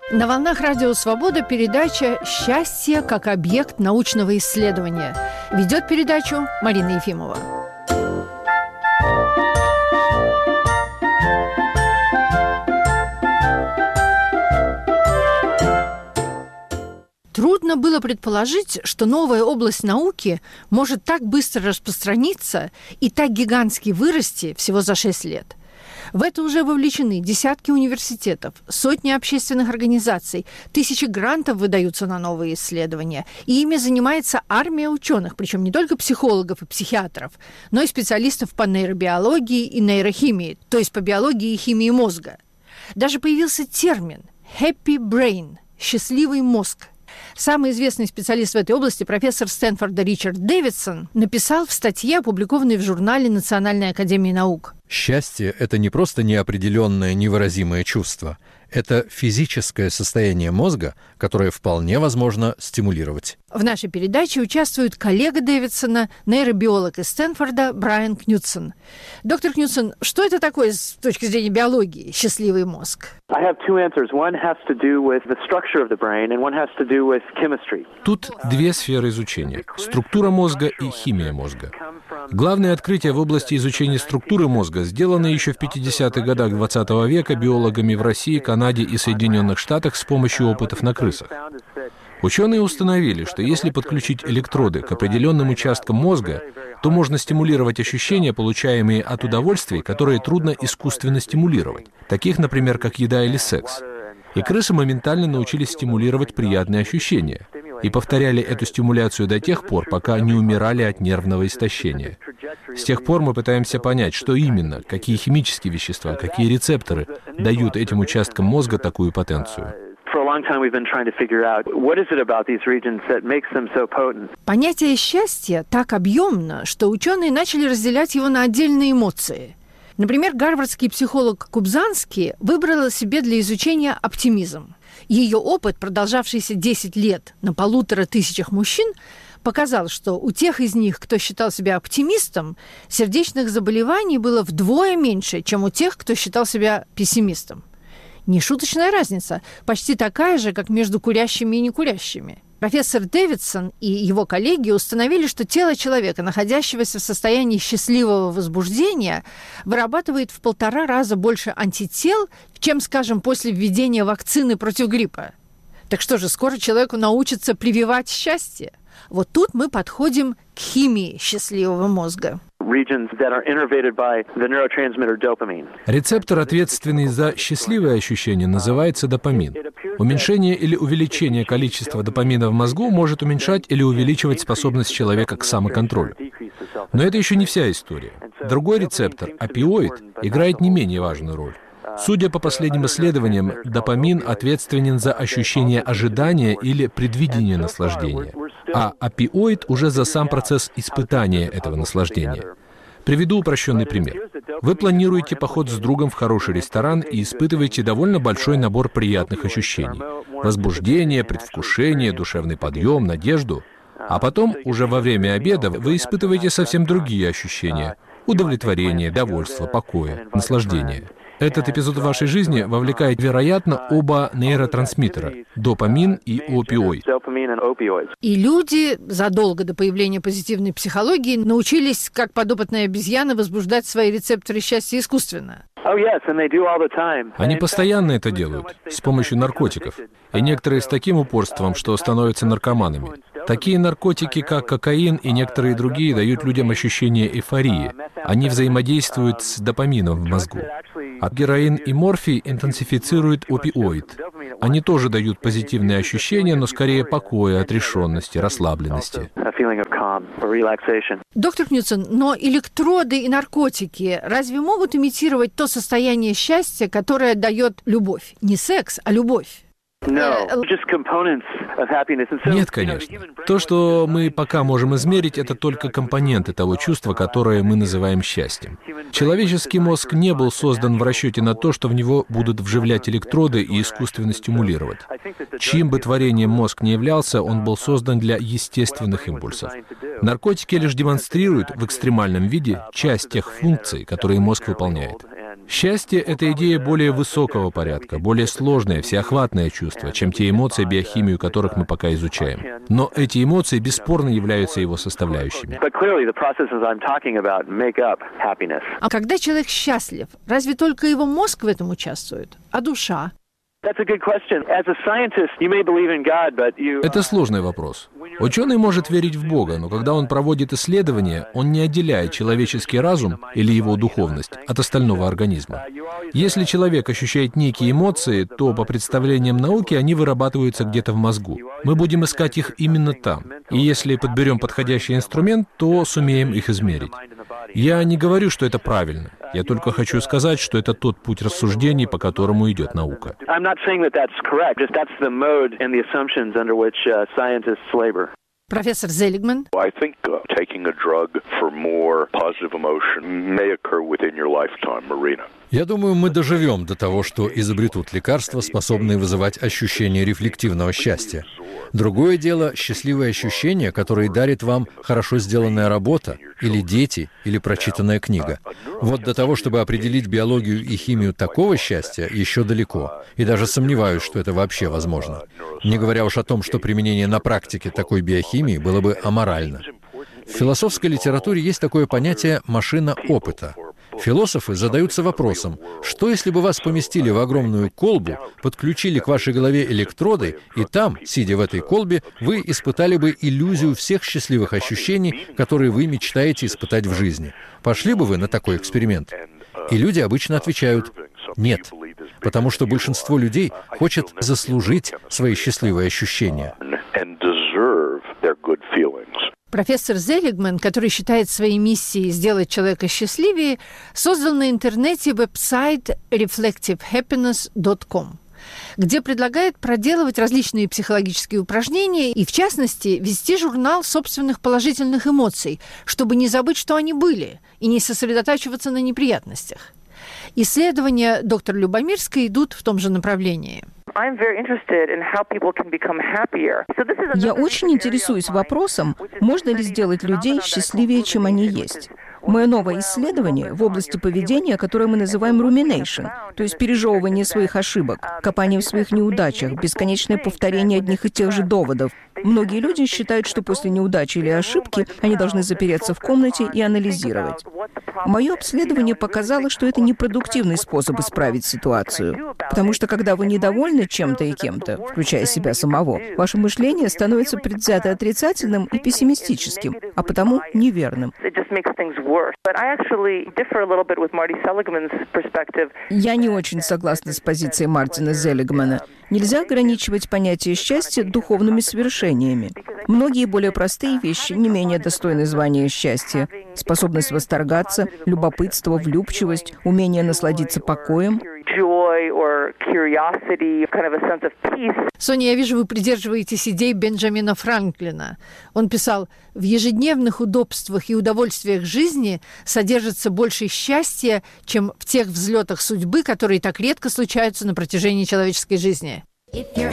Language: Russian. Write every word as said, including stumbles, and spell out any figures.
На волнах Радио Свобода передача «Счастье как объект научного исследования». Ведет передачу Марина Ефимова. Трудно было предположить, что новая область науки может так быстро распространиться и так гигантски вырасти всего за шесть лет. В это уже вовлечены десятки университетов, сотни общественных организаций, тысячи грантов выдаются на новые исследования, и ими занимается армия ученых, причем не только психологов и психиатров, но и специалистов по нейробиологии и нейрохимии, то есть по биологии и химии мозга. Даже появился термин «happy brain» – «счастливый мозг». Самый известный специалист в этой области, профессор Стэнфорда Ричард Дэвидсон, написал в статье, опубликованной в журнале Национальной академии наук. Счастье – это не просто неопределенное, невыразимое чувство. Это физическое состояние мозга, которое вполне возможно стимулировать. В нашей передаче участвует коллега Дэвидсона, нейробиолог из Стэнфорда Брайан Кнутсон. Доктор Кнутсон, что это такое с точки зрения биологии, счастливый мозг? Тут две сферы изучения – структура мозга и химия мозга. Главное открытие в области изучения структуры мозга сделано еще в пятидесятых годах двадцатого века биологами в России, Канаде и Соединенных Штатах с помощью опытов на крысах. Ученые установили, что если подключить электроды к определенным участкам мозга, то можно стимулировать ощущения, получаемые от удовольствий, которые трудно искусственно стимулировать, таких, например, как еда или секс. И крысы моментально научились стимулировать приятные ощущения и повторяли эту стимуляцию до тех пор, пока не умирали от нервного истощения. С тех пор мы пытаемся понять, что именно, какие химические вещества, какие рецепторы дают этим участкам мозга такую потенцию. Понятие счастья так объемно, что ученые начали разделять его на отдельные эмоции. Например, гарвардский психолог Кубзанский выбрала себе для изучения оптимизм. Ее опыт, продолжавшийся десять лет на полутора тысячах мужчин, показал, что у тех из них, кто считал себя оптимистом, сердечных заболеваний было вдвое меньше, чем у тех, кто считал себя пессимистом. Нешуточная разница, почти такая же, как между курящими и некурящими. Профессор Дэвидсон и его коллеги установили, что тело человека, находящегося в состоянии счастливого возбуждения, вырабатывает в полтора раза больше антител, чем, скажем, после введения вакцины против гриппа. Так что же, скоро человеку научатся прививать счастье? Вот тут мы подходим к химии счастливого мозга. Рецептор, ответственный за счастливые ощущения, называется допамин. Уменьшение или увеличение количества допамина в мозгу может уменьшать или увеличивать способность человека к самоконтролю. Но это еще не вся история. Другой рецептор, опиоид, играет не менее важную роль. Судя по последним исследованиям, допамин ответственен за ощущение ожидания или предвидения наслаждения, а опиоид уже за сам процесс испытания этого наслаждения. Приведу упрощенный пример. Вы планируете поход с другом в хороший ресторан и испытываете довольно большой набор приятных ощущений. Возбуждение, предвкушение, душевный подъем, надежду. А потом, уже во время обеда, вы испытываете совсем другие ощущения. Удовлетворение, довольство, покой, наслаждение. Этот эпизод в вашей жизни вовлекает, вероятно, оба нейротрансмиттера – допамин и опиоид. И люди задолго до появления позитивной психологии научились, как подопытные обезьяны, возбуждать свои рецепторы счастья искусственно. Они постоянно это делают, с помощью наркотиков. И некоторые с таким упорством, что становятся наркоманами. Такие наркотики, как кокаин и некоторые другие, дают людям ощущение эйфории. Они взаимодействуют с допамином в мозгу. А героин и морфий интенсифицируют опиоид. Они тоже дают позитивные ощущения, но скорее покоя, отрешенности, расслабленности. Доктор Кнутсон, но электроды и наркотики разве могут имитировать то состояние счастья, которое дает любовь? Не секс, а любовь. Нет, конечно. То, что мы пока можем измерить, это только компоненты того чувства, которое мы называем счастьем. Человеческий мозг не был создан в расчете на то, что в него будут вживлять электроды и искусственно стимулировать. Чьим бы творением мозг не являлся, он был создан для естественных импульсов. Наркотики лишь демонстрируют в экстремальном виде часть тех функций, которые мозг выполняет. Счастье — это идея более высокого порядка, более сложное, всеохватное чувство, чем те эмоции, биохимию которых мы пока изучаем. Но эти эмоции бесспорно являются его составляющими. А когда человек счастлив, разве только его мозг в этом участвует? А душа? Это сложный вопрос. Ученый может верить в Бога, но когда он проводит исследования, он не отделяет человеческий разум или его духовность от остального организма. Если человек ощущает некие эмоции, то, по представлениям науки, они вырабатываются где-то в мозгу. Мы будем искать их именно там. И если подберем подходящий инструмент, то сумеем их измерить. Я не говорю, что это правильно. Я только хочу сказать, что это тот путь рассуждений, по которому идет наука. Профессор Зелигман. Я думаю, мы доживем до того, что изобретут лекарства, способные вызывать ощущение рефлективного счастья. Другое дело — счастливые ощущения, которые дарит вам хорошо сделанная работа, или дети, или прочитанная книга. Вот до того, чтобы определить биологию и химию такого счастья, еще далеко. И даже сомневаюсь, что это вообще возможно. Не говоря уж о том, что применение на практике такой биохимии было бы аморально. В философской литературе есть такое понятие «машина опыта». Философы задаются вопросом, что если бы вас поместили в огромную колбу, подключили к вашей голове электроды, и там, сидя в этой колбе, вы испытали бы иллюзию всех счастливых ощущений, которые вы мечтаете испытать в жизни. Пошли бы вы на такой эксперимент? И люди обычно отвечают «нет», потому что большинство людей хочет заслужить свои счастливые ощущения. Профессор Зелигман, который считает своей миссией сделать человека счастливее, создал на интернете веб-сайт рефлектив хэппинесс точка ком, где предлагает проделывать различные психологические упражнения и, в частности, вести журнал собственных положительных эмоций, чтобы не забыть, что они были, и не сосредотачиваться на неприятностях. Исследования доктора Любомирской идут в том же направлении. Я очень интересуюсь вопросом, можно ли сделать людей счастливее, чем они есть. Мое новое исследование в области поведения, которое мы называем rumination, то есть пережевывание своих ошибок, копание в своих неудачах, бесконечное повторение одних и тех же доводов. Многие люди считают, что после неудачи или ошибки они должны запереться в комнате и анализировать. Мое обследование показало, что это непродуктивный способ исправить ситуацию, потому что когда вы недовольны чем-то и кем-то, включая себя самого, ваше мышление становится предвзято отрицательным и пессимистическим, а потому неверным. Я не очень согласна с позицией Мартина Зелигмана. Нельзя ограничивать понятие счастья духовными свершениями. Многие более простые вещи не менее достойны звания счастья. Способность восторгаться, любопытство, влюбчивость, умение насладиться покоем. Соня, я вижу, вы придерживаетесь идей Бенджамина Франклина. Он писал: «В ежедневных удобствах и удовольствиях жизни содержится больше счастья, чем в тех взлетах судьбы, которые так редко случаются на протяжении человеческой жизни».